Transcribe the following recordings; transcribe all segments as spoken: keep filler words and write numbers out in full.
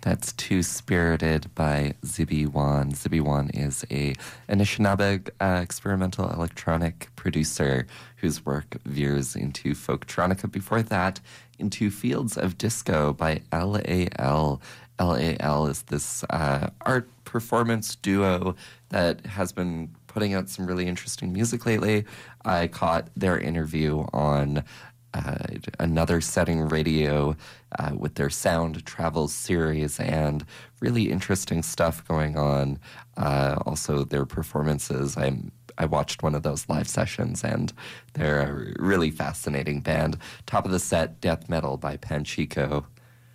That's Two Spirited by Zibby Wan. Zibby Wan is a Anishinaabe uh, experimental electronic producer whose work veers into folktronica. Before that, into Fields of Disco by L A L. L A L is this uh, art performance duo that has been putting out some really interesting music lately. I caught their interview on uh, Another Setting Radio uh, with their Sound Travels series, and really interesting stuff going on. Uh, also, their performances. I'm I watched one of those live sessions, and they're a really fascinating band. Top of the set, Death Metal by Panchico.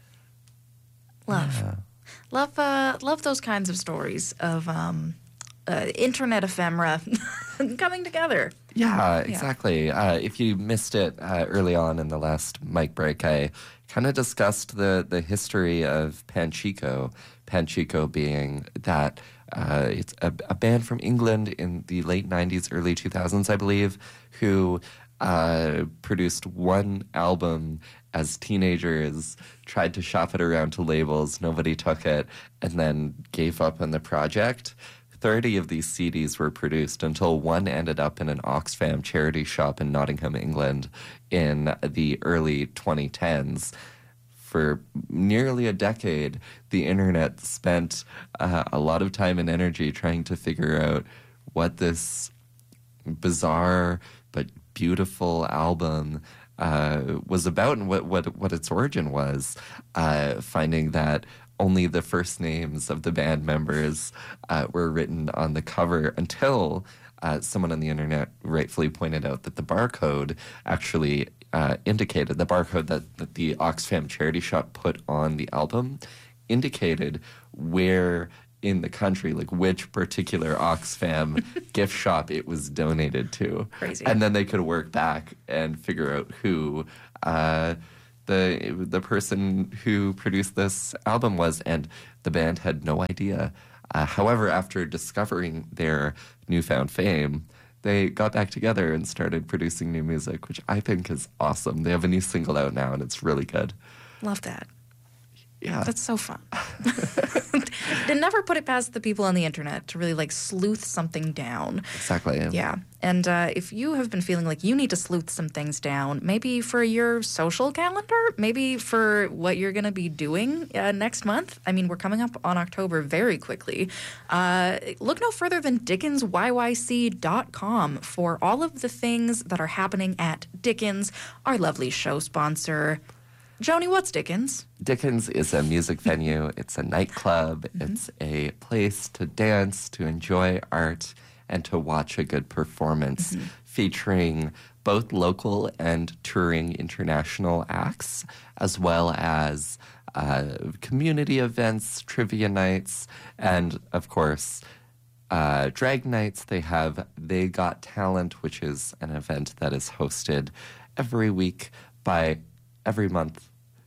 Love. Yeah. Love uh, love those kinds of stories of um, uh, internet ephemera coming together. Yeah, exactly. Yeah. Uh, if you missed it uh, early on in the last mic break, I kind of discussed the, the history of Panchico. Panchico being that uh, it's a, a band from England in the late nineties, early two thousands, I believe, who uh, produced one album as teenagers, tried to shop it around to labels, nobody took it, and then gave up on the project. thirty of these C Ds were produced until one ended up in an Oxfam charity shop in Nottingham, England in the early twenty tens. For nearly a decade, the internet spent uh, a lot of time and energy trying to figure out what this bizarre but beautiful album uh, was about and what, what, what its origin was, uh, finding that only the first names of the band members uh, were written on the cover until uh, someone on the internet rightfully pointed out that the barcode actually uh, indicated, the barcode that, that the Oxfam charity shop put on the album indicated where in the country, like which particular Oxfam gift shop it was donated to. Crazy. And then they could work back and figure out who uh, the the person who produced this album was, and the band had no idea. Uh, however, after discovering their newfound fame, they got back together and started producing new music, which I think is awesome. They have a new single out now, and it's really good. Love that. Yeah. That's so fun. They never put it past the people on the internet to really like sleuth something down. Exactly. Yeah. And uh, if you have been feeling like you need to sleuth some things down, maybe for your social calendar, maybe for what you're going to be doing uh, next month. I mean, we're coming up on October very quickly. Uh, look no further than Dickens Y Y C dot com for all of the things that are happening at Dickens, our lovely show sponsor. Joni, what's Dickens? Dickens is a music venue. It's a nightclub. Mm-hmm. It's a place to dance, to enjoy art, and to watch a good performance, mm-hmm. featuring both local and touring international acts, as well as uh, community events, trivia nights, and, of course, uh, drag nights. They have They Got Talent, which is an event that is hosted every week by... every month,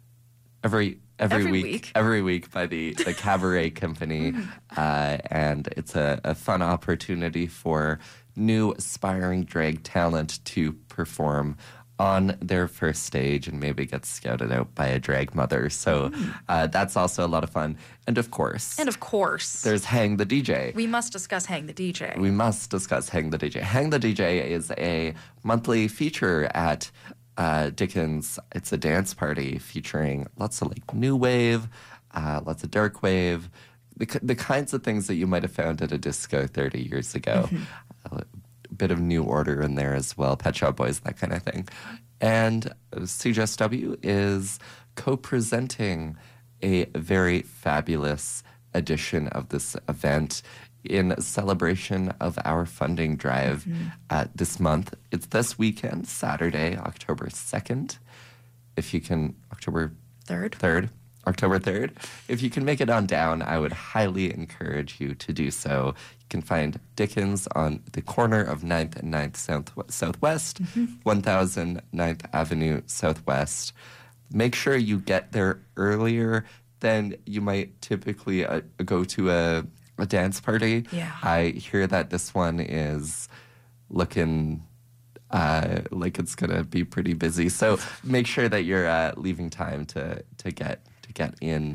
every every, every week, week, every week by the the Cabaret Company, uh, and it's a, a fun opportunity for new aspiring drag talent to perform on their first stage and maybe get scouted out by a drag mother. So uh, that's also a lot of fun. And of course, and of course, there's Hang the D J. We must discuss Hang the D J. We must discuss Hang the D J. Hang the D J is a monthly feature at Uh, Dickens. It's a dance party featuring lots of like new wave, uh, lots of dark wave, the, the kinds of things that you might have found at a disco thirty years ago. Mm-hmm. A bit of New Order in there as well, Pet Shop Boys, that kind of thing. And C J S W is co-presenting a very fabulous edition of this event in celebration of our funding drive mm-hmm. uh, this month. It's this weekend, Saturday, October second. If you can, October third. third. October third. If you can make it on down, I would highly encourage you to do so. You can find Dickens on the corner of ninth and ninth South, Southwest, mm-hmm. one thousand ninth Avenue Southwest. Make sure you get there earlier than you might typically uh, go to a A dance party. Yeah. I hear that this one is looking uh, like it's gonna be pretty busy. So make sure that you're uh, leaving time to to get to get in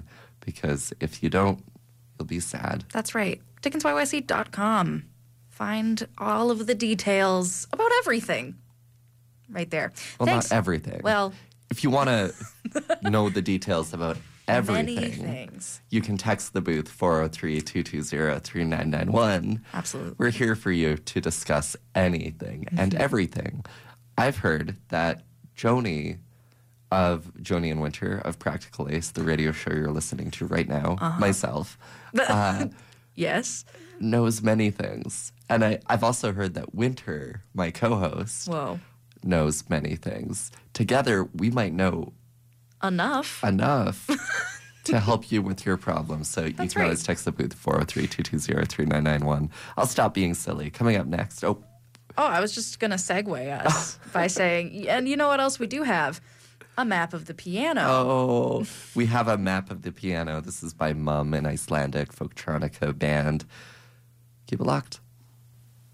because if you don't, you'll be sad. That's right. Dickens Y Y C dot com. Find all of the details about everything right there. Well, Thanks. not everything. Well, if you want to know the details about everything, many things. You can text the booth four oh three, two two zero, three nine nine one. Absolutely. We're here for you to discuss anything and everything. I've heard that Joni of Joni and Winter of Practical Ace, the radio show you're listening to right now, uh-huh. myself, uh, yes, knows many things. And I, I've also heard that Winter, my co-host, Whoa. knows many things. Together, we might know enough enough to help you with your problems. So you That's can right. always text the booth four oh three, two two zero, three nine nine one. I'll stop being silly. Coming up next. Oh, oh I was just going to segue us by saying, and you know what else we do have? A map of the piano. Oh, we have a map of the piano. This is by Mum, an Icelandic folktronica band. Keep it locked.